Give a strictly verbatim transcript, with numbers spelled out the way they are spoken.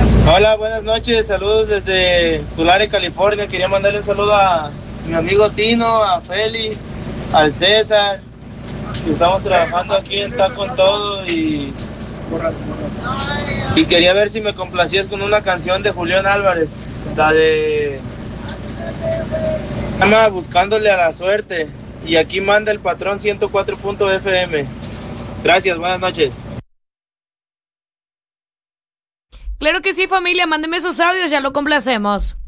Hola, buenas noches, saludos desde Tulare, California. Quería mandarle un saludo a mi amigo Tino, a Feli, al César. Estamos trabajando aquí en Taco con Todo y, y quería ver si me complacías con una canción de Julián Álvarez, la de llama Buscándole a la Suerte. Y aquí manda el patrón ciento cuatro punto F M. Gracias, buenas noches. Claro que sí, familia, mándeme sus audios, ya lo complacemos.